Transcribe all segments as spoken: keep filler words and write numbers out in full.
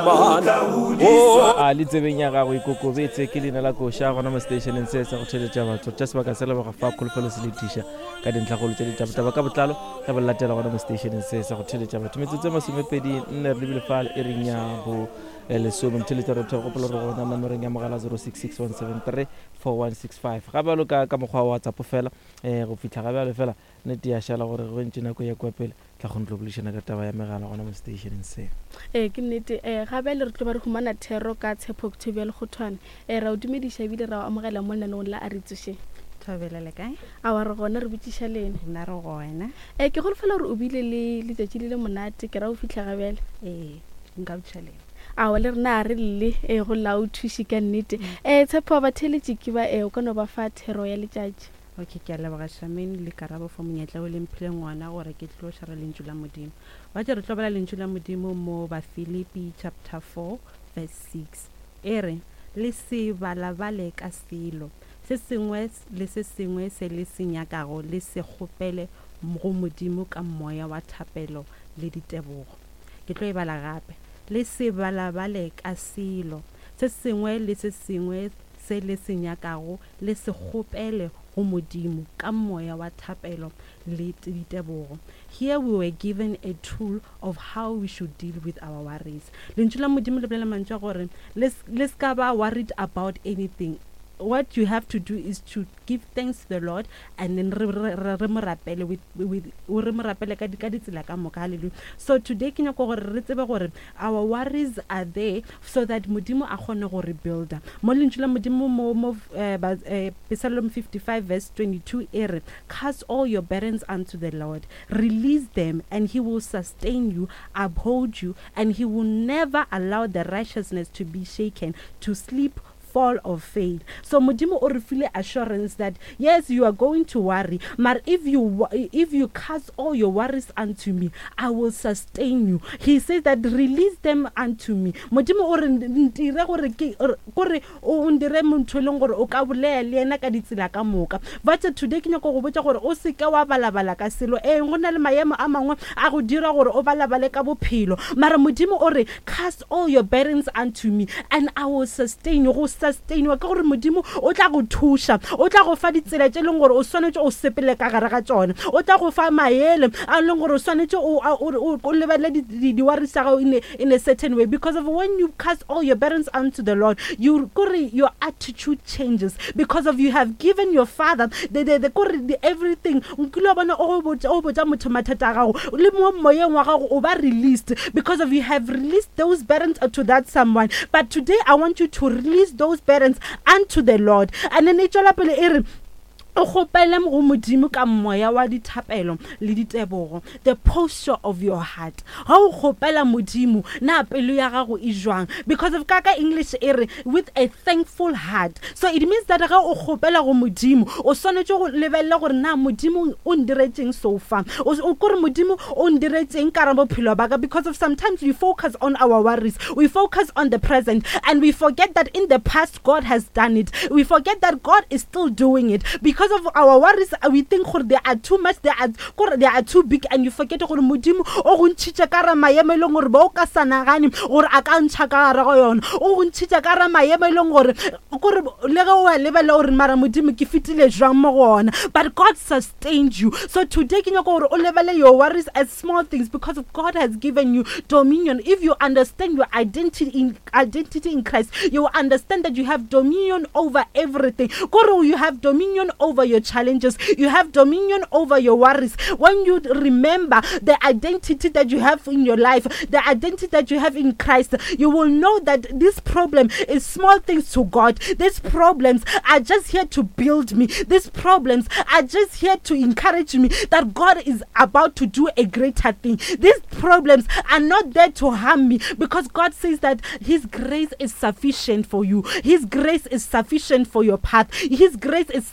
a le tsebeng ya gago ikokobetse ke leina la Kosha gona mo stationeng se sa go tsheletša batho tša sebaka se le ba fa kholofelo se le tisha ka dintlhagolo tša ditaba ka botlalo ka ba latela gona mo stationeng se sa go tsheletša batho metsotso e masomepedi nne re lebile fa e reng ya bo lesome mtheletša re thego polo re gona nomoreng ya mogala zero six six one seven three four one six five ga bjalo ka ka mokgwa wa WhatsApp fela eh go fitla ga bjalo fela nete ya shala gore go ntse nako ya kwapela tla go ntlo bolishana ka taba ya megala gona mo stationeng se eh ke nnete eh ga bjale re tlo ba re humana thero ka tshepo Octavia go thwana eh ra o dumedisha bile ra amogela mo nna la aritshe Thobela le kae a wa re gona re botšiša lene nna re gona eh ke go fela gore o bile le le tšatši le monate ke ra o fitla ga bjale eh nka botša lene a wa le rena re le eh go la o thuši ka nnete eh tshepo ba theletše ke ba eh o ka no ba fa thero ya letšatši okay ke a leboga Shameni le karabo for monyetla o le mphile ngwana gore ke tlo shara lentswe la modimo wa tšere tlo bala lentswe la modimo mo ba Filipi chapter four verse six ere le se balabale ka selo se sengwe le se sengwe se le senyakago le se gopele go modimo ka moya wa thapelo le ditebogo ke tlo e bala gape le se balabale ka selo se sengwe le se sengwe se le senyakago le se gopele go modimo ka moya wa thapelo le ditebogo. Here we were given a tool of how we should deal with our worries. Lentswe la modimo le bolela mantswe gore let's ka ba worried about anything. What you have to do is to give thanks to the Lord and then re mo rapele with with re mo rapele ka ka ditsela ka moka. Hallelujah. So today ke nyako gore re tsebe gore our worries are there so that modimo a kgone go rebuild. Mo lentswe la modimo mo mo Psalm fifty-five verse twenty-two ere cast all your burdens unto the Lord, release them and he will sustain you, uphold you, and he will never allow the righteousness to be shaken, to sleep fall of faith. So modimo o re file assurance that yes, you are going to worry, but if you if you cast all your worries unto me, I will sustain you. He says that release them unto me. Modimo o re ntire gore ke gore o ndire motho leng gore o ka bolela le ena ka ditsela ka moka. But today ke nyako go botsa gore o se ka wa balabala ka selo e ngona le maemo a mangwe a go dira gore o balabale ka bophelo. Mara modimo o re cast all your burdens unto me and I will sustain you. Sustain wa ka gore modimo o tla go thusha o tla go fa ditsela tše leng gore o swanetse o sepele ka gare ga tsone o tla go fa maele a leng gore o swanetse o o lebele di di worries ga in a certain way, because of when you cast all your burdens unto the Lord, you your attitude changes because of you have given your father the the the everything nkilo bona o botsa o botsa motho mathata ga go le mo moyeng wa gago o ba released because of you have released those burdens to that someone. But today I want you to release those parents unto the Lord. And then it's all up in o gopele mo modimo ka moya wa dithapelo le ditebogo, the posture of your heart. Ha o gopela modimo na pelo ya gago e jwang, because of kaka English ere with a thankful heart. So it means that ga o gopela go modimo o swanetse go lebella gore na modimo o ndiretseng so far o gore modimo o ndiretseng ka ra bophelo ba ka, because of sometimes we focus on our worries, we focus on the present and we forget that in the past God has done it. We forget that God is still doing it. Because Because of our worries, we think they are too much, they are they are too big, and you forget gore modimo o go ntšhitša ka ra maemo leng gore ba o ka sanagane gore a ka ntšha ka ra go yona o go ntšhitša ka ra maemo leng gore gore le ge o a lebela gore mara modimo ke fitile jwang mo gona, but God sustained you. So today ke nyako gore o lebele your worries as small things, because of God has given you dominion. If you understand your identity in identity in Christ, you will understand that you have dominion over everything. Gore you have dominion over over your challenges, you have dominion over your worries. When you remember the identity that you have in your life, the identity that you have in Christ, you will know that this problem is small things to God. These problems are just here to build me. These problems are just here to encourage me that God is about to do a greater thing. These problems are not there to harm me, because God says that his grace is sufficient for you. His grace is sufficient for your path. His grace is sufficient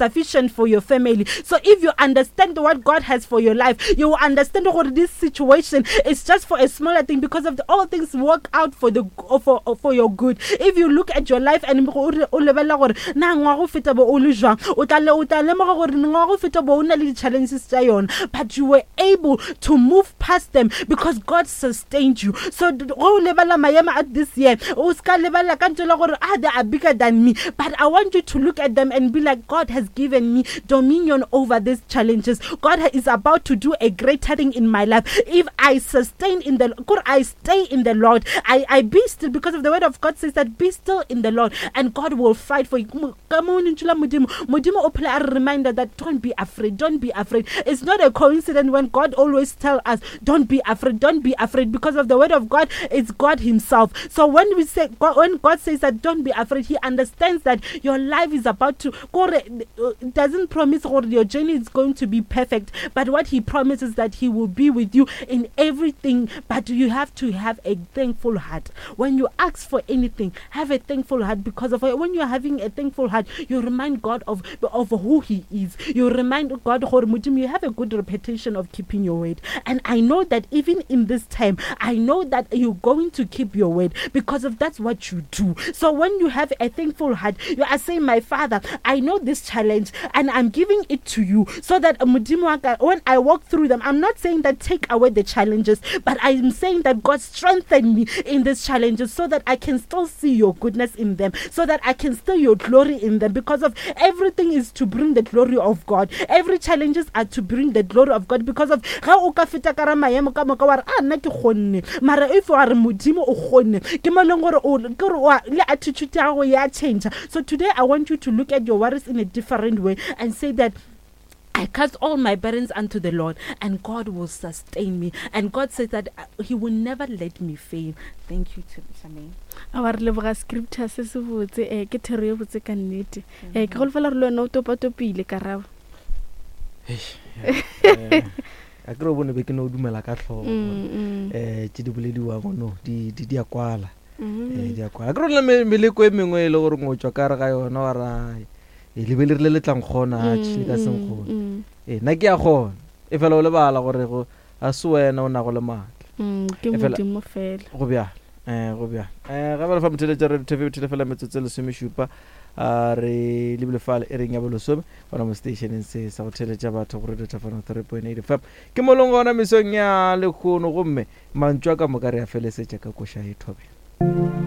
plan for your family. So if you understand what God has for your life, you will understand what this situation is just for a smaller thing, because of the, all things work out for the for for your good. If you look at your life and o lebella gore na ngwa go feta bo o le jwang, o tla le o tla le mo gore ngwa go feta bo o na le challenges tsa yona, but you were able to move past them because God sustained you. So go lebella mayema at this year, o ska lebella ka ntse le gore ah they are bigger than me, but I want you to look at them and be like, God has given me dominion over these challenges. God is about to do a greater thing in my life. If I sustain in the Lord, I stay in the Lord, I, I be still, because of the word of God says that be still in the Lord and God will fight for you. Come on, Modimo open a reminder that don't be afraid, don't be afraid. It's not a coincidence when God always tells us don't be afraid, don't be afraid, because of the word of God, it's God himself. So when we say God, when God says that don't be afraid, he understands that your life is about to go. It doesn't promise or your journey is going to be perfect, but what he promises that he will be with you in everything. But you have to have a thankful heart. When you ask for anything, have a thankful heart, because of when you're having a thankful heart, you remind God of of who he is. You remind God, you have a good reputation of keeping your word. And I know that even in this time, I know that you're going to keep your word, because of that's what you do. So when you have a thankful heart, you are saying, my Father, I know this challenge and I'm giving it to you, so that when I walk through them, I'm not saying that take away the challenges, but I'm saying that God strengthen me in these challenges, so that I can still see your goodness in them, so that I can still your glory in them, because of everything is to bring the glory of God. Every challenges are to bring the glory of God, because of how uka fita kara maemo ka moka wa ah nna ke khonne, mara if wa re modimo o khonne ke mo leng gore o le attitude ya go ya change. So today I want you to look at your worries in a different way and say that I cast all my burdens unto the Lord and God will sustain me. And God says that he will never let me fail. Thank you to Shamaine. Our leboga scripture se se botse e ke thero e botse ka nnete. E ke go lefela re lo no topa topile karabo. A ke re bone be ke no dumela ka tlhogo eh tse di bolediwa go no di di a kwala eh di a kwala ke re le meleko e mengwe e le gore ngo tswa ka re ga yona wa ra e le bele re le tlang gona tshi ka seng gona eh na ke ya gona e fela o le bala gore go a se wena o na go le matla ke modimo fela go bya eh go bya eh ga ba fa mthele tsere T V tele fela metsotso le some shupa a re libele file e reng ya bolosome bona mo station se sa go theletša batho gore data fana three point eight F M ke molongo ona mesong ya lekgono gomme mantšwa ka moka re a felesetša ka koša e thobe.